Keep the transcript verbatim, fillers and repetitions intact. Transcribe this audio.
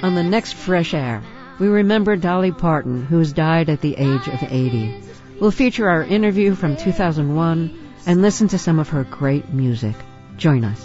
On the next Fresh Air, we remember Dolly Parton, who has died at the age of eighty. We'll feature our interview from two thousand one and listen to some of her great music. Join us.